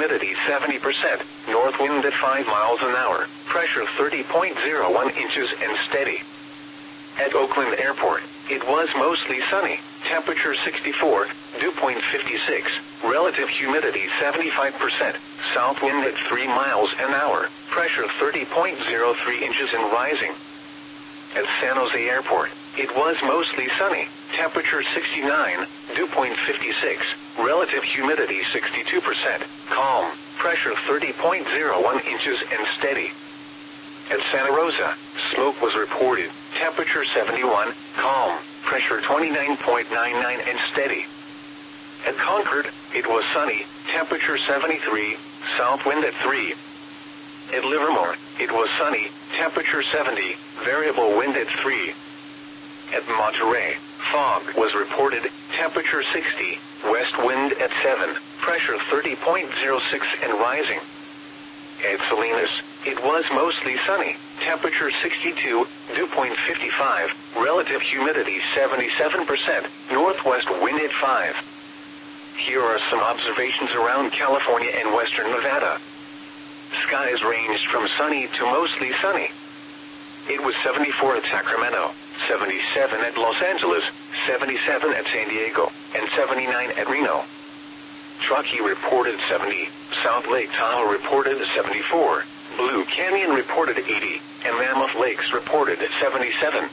humidity 70%, north wind at 5 miles an hour, pressure 30.01 inches and steady. At Oakland Airport, it was mostly sunny, temperature 64, dew point 56, relative humidity 75%, south wind at 3 miles an hour, pressure 30.03 inches and rising. At San Jose Airport, it was mostly sunny, temperature 69, dew point 56, relative humidity 62%, calm, pressure 30.01 inches and steady. At Santa Rosa, smoke was reported, temperature 71, calm, pressure 29.99 and steady. At Concord, it was sunny, temperature 73, south wind at 3. At Livermore, it was sunny, temperature 70, variable wind at 3. At Monterey, fog was reported, temperature 60, west wind at 7, pressure 30.06 and rising. At Salinas, it was mostly sunny, temperature 62, dew point 55, relative humidity 77%, northwest wind at 5. Here are some observations around California and western Nevada. Skies ranged from sunny to mostly sunny. It was 74 at Sacramento, 77 at Los Angeles, 77 at San Diego, and 79 at Reno. Truckee reported 70, South Lake Tahoe reported 74, Blue Canyon reported 80, and Mammoth Lakes reported 77.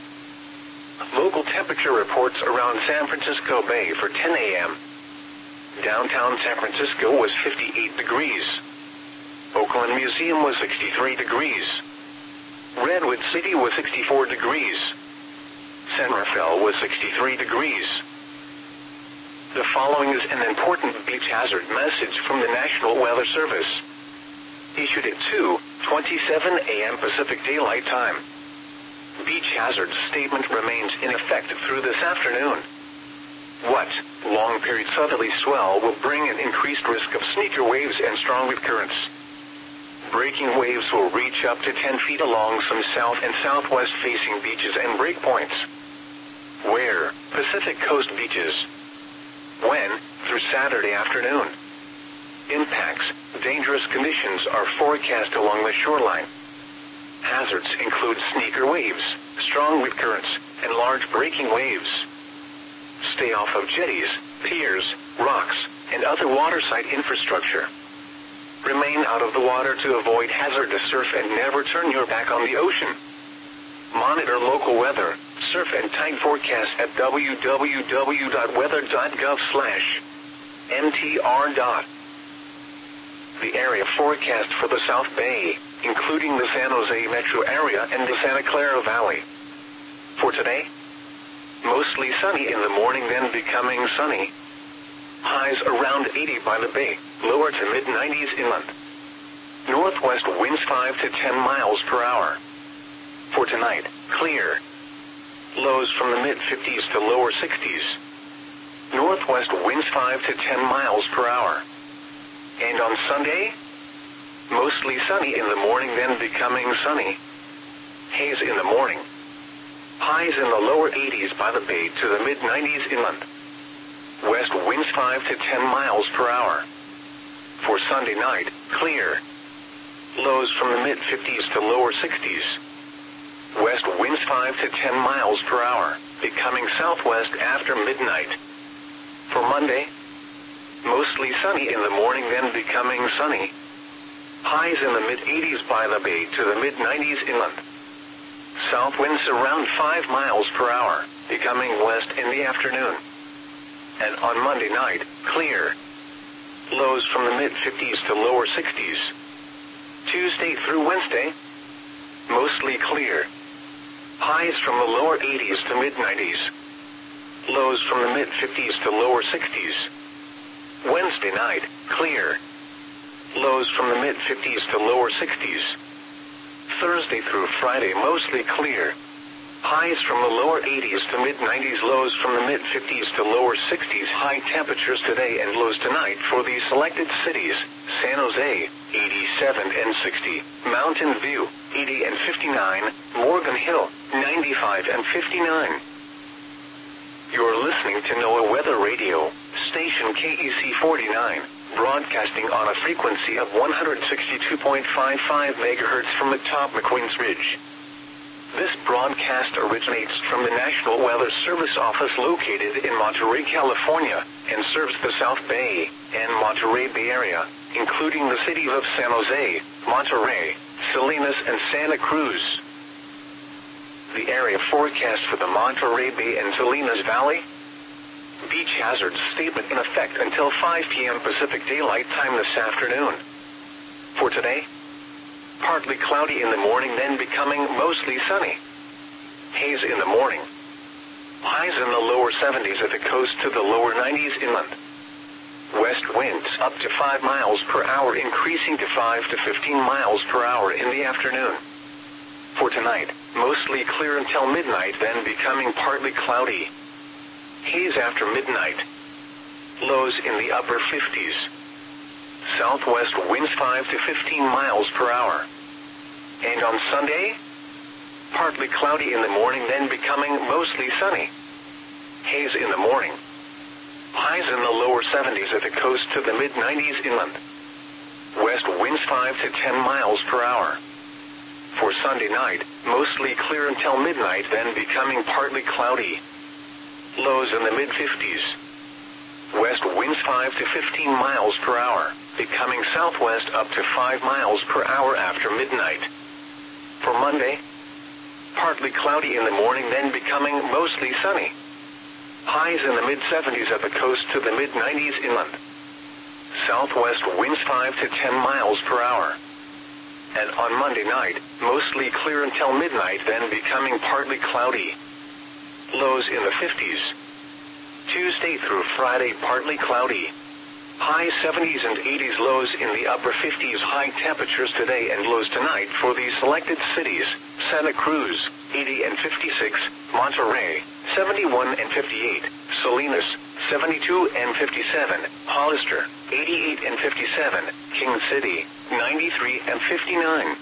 Local temperature reports around San Francisco Bay for 10 a.m. Downtown San Francisco was 58 degrees. Oakland Museum was 63 degrees. Redwood City was 64 degrees. San Rafael was 63 degrees. The following is an important beach hazard message from the National Weather Service. Issued at 2:27 a.m. Pacific Daylight Time. Beach hazard statement remains in effect through this afternoon. What? Long period southerly swell will bring an increased risk of sneaker waves and strong wind currents. Breaking waves will reach up to 10 feet along some south and southwest facing beaches and breakpoints. Where? Pacific Coast beaches. When? Through Saturday afternoon. Impacts. Dangerous conditions are forecast along the shoreline. Hazards include sneaker waves, strong wind currents, and large breaking waves. Stay off of jetties, piers, rocks, and other waterside infrastructure. Remain out of the water to avoid hazardous surf and never turn your back on the ocean. Monitor local weather, surf and tide forecasts at www.weather.gov/mtr. The area forecast for the South Bay, including the San Jose metro area and the Santa Clara Valley. For today, mostly sunny in the morning, then becoming sunny. Highs around 80 by the bay, lower to mid-90s inland. Northwest winds 5 to 10 miles per hour. For tonight, clear. Lows from the mid-50s to lower 60s. Northwest winds 5 to 10 miles per hour. And on Sunday, mostly sunny in the morning, then becoming sunny. Haze in the morning. Highs in the lower 80s by the bay to the mid-90s inland. West winds 5 to 10 miles per hour. For Sunday night, clear. Lows from the mid-50s to lower 60s. West winds 5 to 10 miles per hour, becoming southwest after midnight. For Monday, mostly sunny in the morning, then becoming sunny. Highs in the mid-80s by the bay to the mid-90s inland. South winds around 5 miles per hour, becoming west in the afternoon. And on Monday night, clear. Lows from the mid-50s to lower 60s. Tuesday through Wednesday, mostly clear. Highs from the lower 80s to mid-90s. Lows from the mid-50s to lower 60s. Wednesday night, clear. Lows from the mid-50s to lower 60s. Thursday through Friday, mostly clear. Highs from the lower 80s to mid-90s, lows from the mid-50s to lower 60s. High temperatures today and lows tonight for these selected cities: San Jose, 87 and 60, Mountain View, 80 and 59, Morgan Hill, 95 and 59. You're listening to NOAA Weather Radio, station KEC 49, broadcasting on a frequency of 162.55 MHz from atop McQueen's Ridge. This broadcast originates from the National Weather Service office located in Monterey, California, and serves the South Bay and Monterey Bay Area, including the cities of San Jose, Monterey, Salinas, and Santa Cruz. The area forecast for the Monterey Bay and Salinas Valley. Beach hazards statement in effect until 5 p.m. Pacific Daylight Time this afternoon. For today, partly cloudy in the morning, then becoming mostly sunny. Haze in the morning. Highs in the lower 70s at the coast to the lower 90s inland. West winds up to 5 miles per hour, increasing to 5 to 15 miles per hour in the afternoon. For tonight, mostly clear until midnight, then becoming partly cloudy. Haze after midnight. Lows in the upper 50s. Southwest winds 5 to 15 miles per hour. And on Sunday, partly cloudy in the morning, then becoming mostly sunny. Haze in the morning. Highs in the lower 70s at the coast to the mid-90s inland. West winds 5 to 10 miles per hour. For Sunday night, mostly clear until midnight, then becoming partly cloudy. Lows in the mid-50s. West winds 5 to 15 miles per hour, becoming southwest up to 5 miles per hour after midnight. For Monday, partly cloudy in the morning, then becoming mostly sunny. Highs in the mid-70s at the coast to the mid-90s inland. Southwest winds 5 to 10 miles per hour. And on Monday night, mostly clear until midnight, then becoming partly cloudy. Lows in the 50s. Tuesday through Friday, partly cloudy. High 70s and 80s, lows in the upper 50s. High temperatures today and lows tonight for these selected cities: Santa Cruz, 80 and 56, Monterey, 71 and 58, Salinas, 72 and 57, Hollister, 88 and 57, King City, 93 and 59.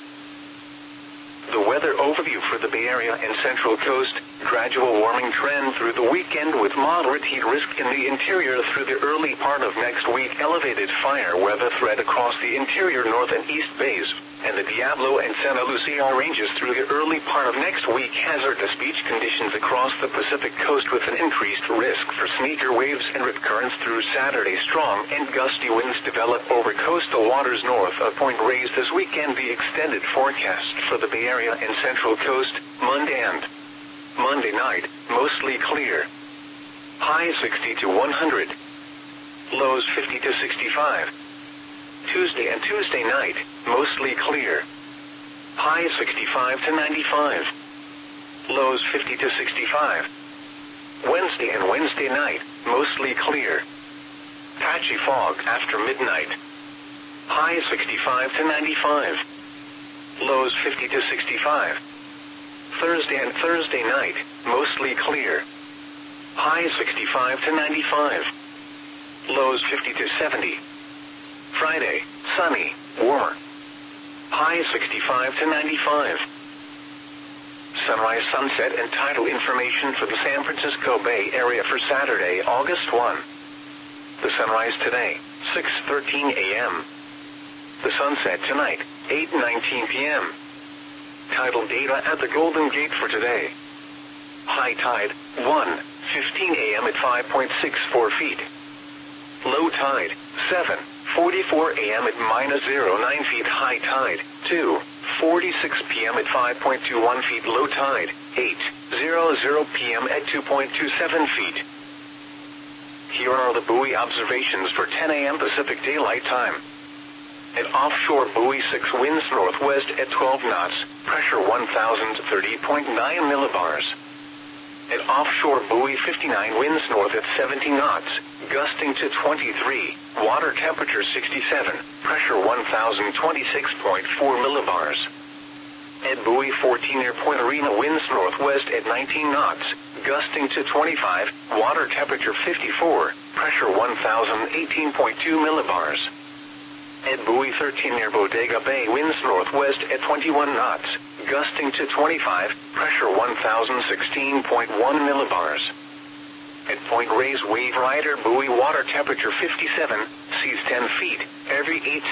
The weather overview for the Bay Area and Central Coast: gradual warming trend through the weekend with moderate heat risk in the interior through the early part of next week. Elevated fire weather threat across the interior North and East Bays and the Diablo and Santa Lucia ranges through the early part of next week. Hazardous beach conditions across the Pacific coast with an increased risk for sneaker waves and rip currents through Saturday. Strong and gusty winds develop over coastal waters north of Point Reyes this weekend. The extended forecast for the Bay Area and Central Coast: Monday and Monday night, mostly clear. High 60 to 100. Lows 50 to 65. Tuesday and Tuesday night, mostly clear. High 65 to 95. Lows 50 to 65. Wednesday and Wednesday night, mostly clear. Patchy fog after midnight. High 65 to 95. Lows 50 to 65. Thursday and Thursday night, mostly clear. High 65 to 95. Lows 50 to 70. Friday, sunny, warmer. High 65 to 95. Sunrise, sunset, and tidal information for the San Francisco Bay Area for Saturday, August 1. The sunrise today, 6:13 a.m. The sunset tonight, 8:19 p.m. Tidal data at the Golden Gate for today. High tide, 1:15 a.m. at 5.64 feet. Low tide, 7:44 a.m. at -0.9 feet. High tide, 2:46 p.m. at 5.21 feet. Low tide, 8:00 p.m. at 2.27 feet. Here are the buoy observations for 10 a.m. Pacific Daylight Time. At offshore buoy 6, winds northwest at 12 knots, pressure 1,030.9 millibars. At offshore buoy 59, winds north at 17 knots, gusting to 23, water temperature 67, pressure 1,026.4 millibars. At buoy 14 near Point Arena, winds northwest at 19 knots, gusting to 25, water temperature 54, pressure 1,018.2 millibars. At buoy 13 near Bodega Bay, winds northwest at 21 knots, gusting to 25, pressure 1,016.1 millibars. At Point Reyes Wave Rider Buoy, water temperature 57, seas 10 feet, every 8